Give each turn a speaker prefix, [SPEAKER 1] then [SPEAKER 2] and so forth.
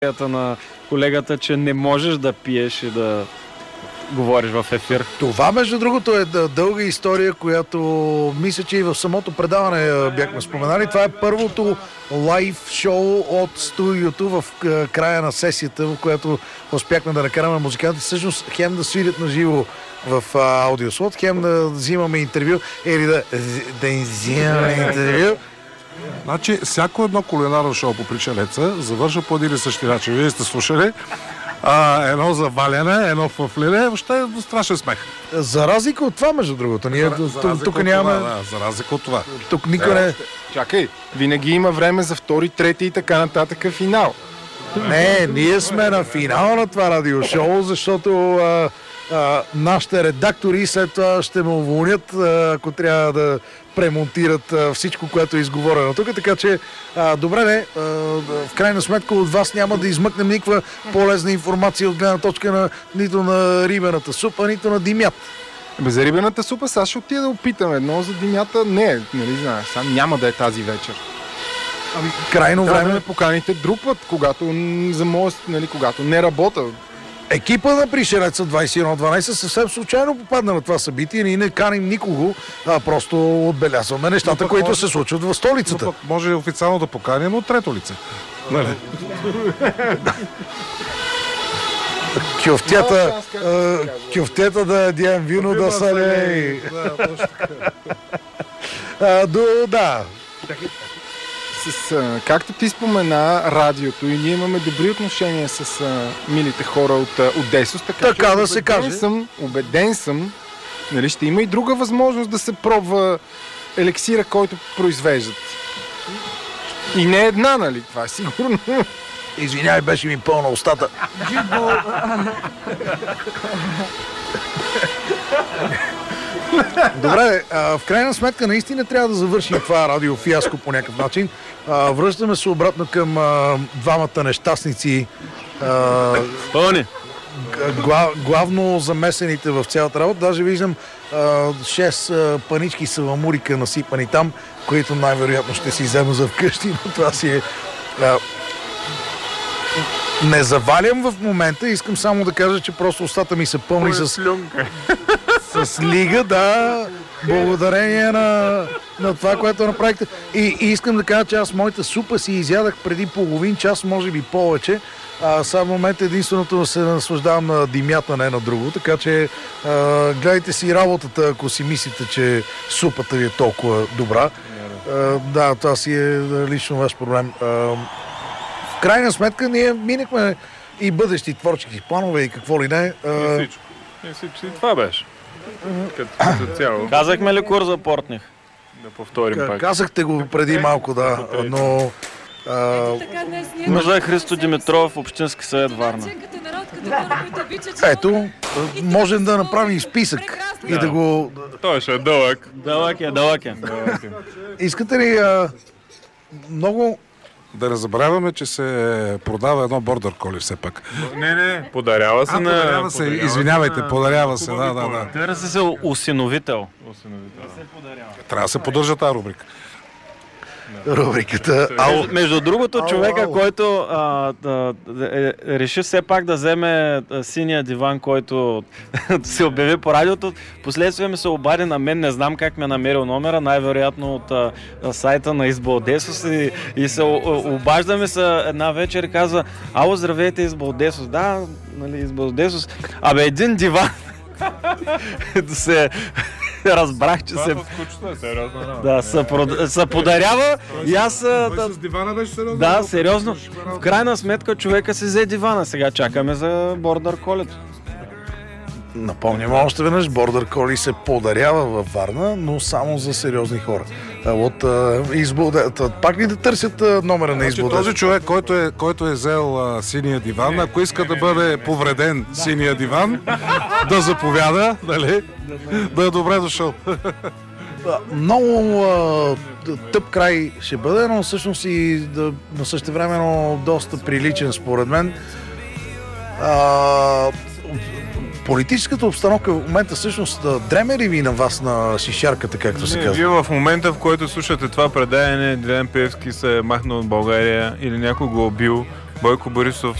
[SPEAKER 1] на колегата, че не можеш да пиеш и да говориш в ефир.
[SPEAKER 2] Това, между другото, е дълга история, която мисля, че и в самото предаване бяхме споменали. Това е първото лайв шоу от студиото в края на сесията, в която успяхме да накараме музиканти всъщност хем да свирят на живо в аудиослот, хем да взимаме интервю или да им взимаме интервю.
[SPEAKER 3] Значи, всяко едно кулинарно шоу по Причалеца завършва по един и същи начин. Вие сте слушали едно заваляне, едно фъфлене, въобще е страшен смех.
[SPEAKER 2] За разлика от това, между другото. Ние тук нямаме...
[SPEAKER 3] За разлика от това.
[SPEAKER 2] Тук никой не...
[SPEAKER 4] Чакай, винаги има време за втори, трети и така нататък финал.
[SPEAKER 2] Не, ние сме на финал на това радиошоу, защото нашите редактори след това ще ме уволнят, ако трябва да премонтират всичко, което е изговорено тук. Така че, добре, в крайна сметка от вас няма да измъкнем никаква полезна информация от гледна точка нито на рибената супа, нито на димят.
[SPEAKER 4] За рибената супа сега ще отида да опитаме, но за димята не, нали знаеш, сам няма да е тази вечер.
[SPEAKER 2] Крайно
[SPEAKER 4] Трябва
[SPEAKER 2] време.
[SPEAKER 4] да ме поканите друг път, когато за моят, нали, когато не работя.
[SPEAKER 2] Екипа на Пришелеца 2112 съвсем случайно попадна на това събитие. Ние не каним никого, просто отбелязваме нещата, които се случват в столицата.
[SPEAKER 3] Но пък може официално да поканим от трето лице. Нали?
[SPEAKER 2] Кюфтета да ядем вино да салей. Да.
[SPEAKER 4] Както ти спомена радиото и ние имаме добри отношения с милите хора от Одесос,
[SPEAKER 2] така да се каже.
[SPEAKER 4] Убеден съм, нали, ще има и друга възможност да се пробва елексира, който произвеждат. И не една, нали, това е сигурно.
[SPEAKER 2] Извинявай, беше ми пълна устата. Добре, в крайна сметка наистина трябва да завършим това радиофиаско по някакъв начин. Връщаме се обратно към двамата нещастници.
[SPEAKER 1] Пълни!
[SPEAKER 2] Главно замесените в цялата работа. Даже виждам 6 панички саламурика насипани там, които най-вероятно ще си взема за вкъщи, но това си е... Не завалям в момента, искам само да кажа, че просто устата ми са пълни с лига, да, благодарение на това, което направихте. И искам да кажа, че аз моята супа си изядах преди половин час, може би повече. Сега в момента единственото се наслаждавам на димята, не на друго, така че гледайте си работата, ако си мислите, че супата ви е толкова добра. Да, това си е лично ваш проблем. В крайна сметка ние минахме и бъдещи творчески планове и какво ли не.
[SPEAKER 5] И всичко. И това беше. Като цяло.
[SPEAKER 1] Казахме ли курс за портних?
[SPEAKER 5] Да повторим пак.
[SPEAKER 2] Казахте го преди малко, да, но...
[SPEAKER 1] Мъжа е Христо Димитров, Общински съвет Варна.
[SPEAKER 2] Ето, можем да направим списък и да го...
[SPEAKER 5] Той ще е дълъг.
[SPEAKER 1] Дълъг е.
[SPEAKER 2] Искате ли много...
[SPEAKER 3] Да не забравяме, че се продава едно бордър коли все пак.
[SPEAKER 5] Не, подарява се на...
[SPEAKER 3] Подарява се, извинявайте, подарява се, да.
[SPEAKER 1] Търси се усиновител.
[SPEAKER 3] Трябва да се поддържа тази рубрика.
[SPEAKER 2] Рубриката.
[SPEAKER 1] Между другото, човека, който реши все пак да вземе синия диван, който се обяви по радиото, последствие ми се обади на мен, не знам как ми е намерил номера, най-вероятно от сайта на Избо Одесос и се обаждаме се една вечер и казва: ало, здравейте, Избо Одесос. Да, нали, Избо Одесос. Абе, един диван. Разбрах, че се... Да, се подарява и аз...
[SPEAKER 3] С дивана беше сериозно?
[SPEAKER 1] Да, сериозно. В крайна сметка човека си взе дивана. Сега чакаме за бордър колето.
[SPEAKER 2] Напомням още веднъж, бордър коли се подарява във Варна, но само за сериозни хора. От Избо... Пак ли да търсят номера на Избо?
[SPEAKER 3] Този човек, който е взел синия диван, ако иска да бъде повреден синия диван, да заповяда, нали? Да е добре дошъл.
[SPEAKER 2] Много тъп край ще бъде, но всъщност и на същевременно доста приличен според мен. Политическата обстановка в момента всъщност дреме ли ви на вас на шишарката, както се казва?
[SPEAKER 5] Вие в момента, в който слушате това предаване, Делян Пеевски се е махнал от България или някой го убил,
[SPEAKER 6] Бойко Борисов